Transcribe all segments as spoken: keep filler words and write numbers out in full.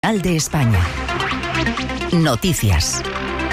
de España. Noticias.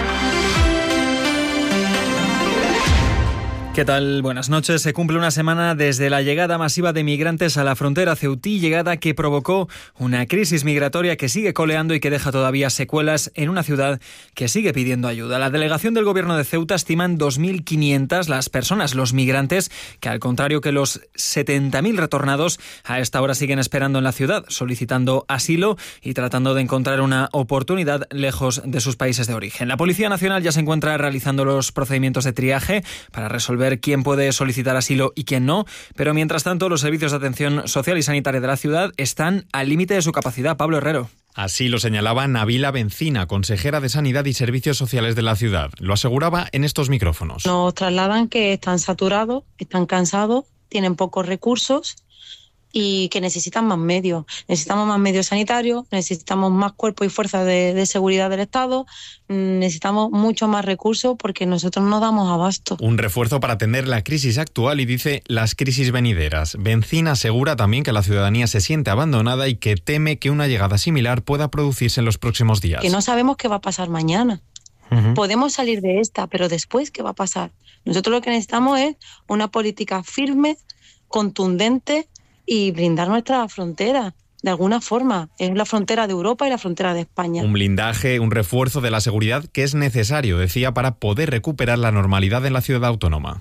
¿Qué tal? Buenas noches. Se cumple una semana desde la llegada masiva de migrantes a la frontera ceutí, llegada que provocó una crisis migratoria que sigue coleando y que deja todavía secuelas en una ciudad que sigue pidiendo ayuda. La delegación del gobierno de Ceuta estima en dos mil quinientas las personas, los migrantes, que al contrario que los setenta mil retornados, a esta hora siguen esperando en la ciudad, solicitando asilo y tratando de encontrar una oportunidad lejos de sus países de origen. La Policía Nacional ya se encuentra realizando los procedimientos de triaje para resolver quién puede solicitar asilo y quién no, pero mientras tanto los servicios de atención social y sanitaria de la ciudad están al límite de su capacidad. Pablo Herrero. Así lo señalaba Nabila Bencina, consejera de Sanidad y Servicios Sociales de la ciudad. Lo aseguraba en estos micrófonos. Nos trasladan que están saturados, están cansados, tienen pocos recursos y que necesitan más medios. Necesitamos más medios sanitarios, necesitamos más cuerpo y fuerza de, de seguridad del Estado, necesitamos mucho más recursos porque nosotros no damos abasto. Un refuerzo para atender la crisis actual y, dice, las crisis venideras. Bencina asegura también que la ciudadanía se siente abandonada y que teme que una llegada similar pueda producirse en los próximos días. Que no sabemos qué va a pasar mañana. Uh-huh. Podemos salir de esta, pero después, ¿qué va a pasar? Nosotros lo que necesitamos es una política firme, contundente, y blindar nuestra frontera, de alguna forma. Es la frontera de Europa y la frontera de España. Un blindaje, un refuerzo de la seguridad que es necesario, decía, para poder recuperar la normalidad en la ciudad autónoma.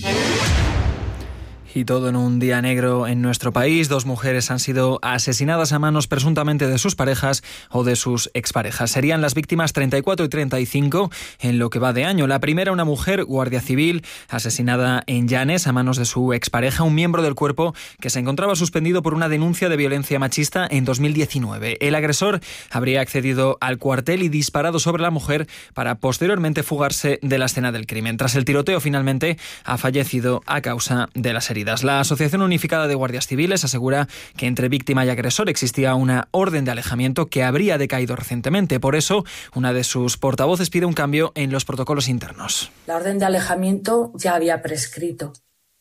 Y todo en un día negro en nuestro país. Dos mujeres han sido asesinadas a manos presuntamente de sus parejas o de sus exparejas. Serían las víctimas treinta y cuatro y treinta y cinco en lo que va de año. La primera, una mujer guardia civil asesinada en Llanes a manos de su expareja, un miembro del cuerpo que se encontraba suspendido por una denuncia de violencia machista en dos mil diecinueve. El agresor habría accedido al cuartel y disparado sobre la mujer para posteriormente fugarse de la escena del crimen. Tras el tiroteo, finalmente ha fallecido a causa de las heridas. La Asociación Unificada de Guardias Civiles asegura que entre víctima y agresor existía una orden de alejamiento que habría decaído recientemente. Por eso, una de sus portavoces pide un cambio en los protocolos internos. La orden de alejamiento ya había prescrito.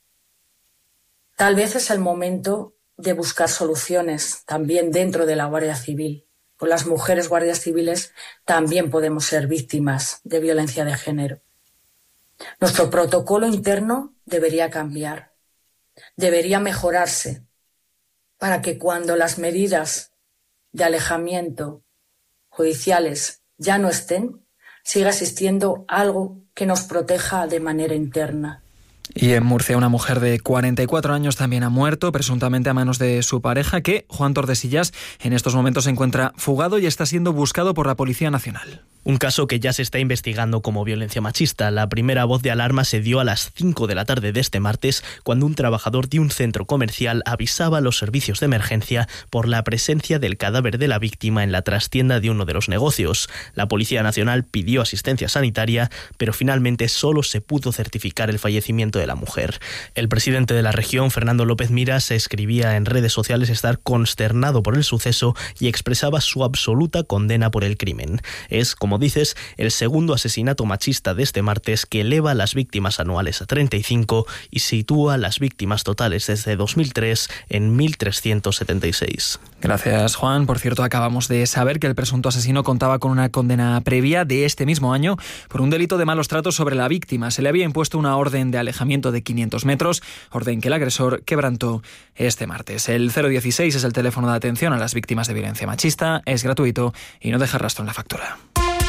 Tal vez es el momento de buscar soluciones también dentro de la Guardia Civil. Con las mujeres guardias civiles también podemos ser víctimas de violencia de género. Nuestro protocolo interno debería cambiar. Debería mejorarse para que cuando las medidas de alejamiento judiciales ya no estén, siga existiendo algo que nos proteja de manera interna. Y en Murcia, una mujer de cuarenta y cuatro años también ha muerto, presuntamente a manos de su pareja, que, Juan Tordesillas, en estos momentos se encuentra fugado y está siendo buscado por la Policía Nacional. Un caso que ya se está investigando como violencia machista. La primera voz de alarma se dio a las cinco de la tarde de este martes, cuando un trabajador de un centro comercial avisaba a los servicios de emergencia por la presencia del cadáver de la víctima en la trastienda de uno de los negocios. La Policía Nacional pidió asistencia sanitaria, pero finalmente solo se pudo certificar el fallecimiento de la mujer. El presidente de la región, Fernando López Miras, escribía en redes sociales estar consternado por el suceso y expresaba su absoluta condena por el crimen. Es, como dices, el segundo asesinato machista de este martes, que eleva las víctimas anuales a treinta y cinco y sitúa las víctimas totales desde dos mil tres en mil trescientos setenta y seis. Gracias, Juan. Por cierto, acabamos de saber que el presunto asesino contaba con una condena previa de este mismo año por un delito de malos tratos sobre la víctima. Se le había impuesto una orden de alejamiento de quinientos metros, orden que el agresor quebrantó este martes. El cero dieciséis es el teléfono de atención a las víctimas de violencia machista, es gratuito y no deja rastro en la factura.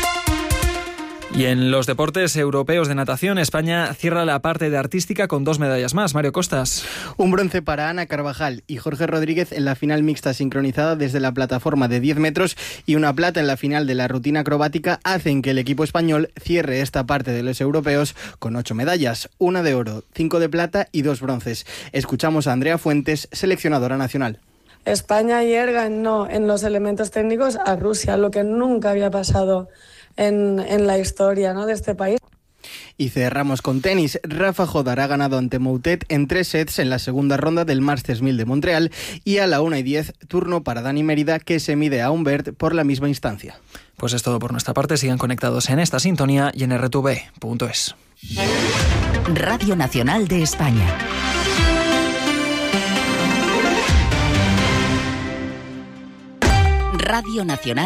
Y en los deportes europeos de natación, España cierra la parte de artística con dos medallas más. Mario Costas. Un bronce para Ana Carvajal y Jorge Rodríguez en la final mixta sincronizada desde la plataforma de diez metros y una plata en la final de la rutina acrobática hacen que el equipo español cierre esta parte de los europeos con ocho medallas, una de oro, cinco de plata y dos bronces. Escuchamos a Andrea Fuentes, seleccionadora nacional. España ayer ganó en los elementos técnicos a Rusia, lo que nunca había pasado En, en la historia, ¿no?, de este país. Y cerramos con tenis. Rafa Jodar ha ganado ante Moutet en tres sets en la segunda ronda del Masters mil de Montreal y a la una y diez, turno para Dani Mérida, que se mide a Humbert por la misma instancia. Pues es todo por nuestra parte. Sigan conectados en esta sintonía y en erre te ve punto es. Radio Nacional de España. Radio Nacional.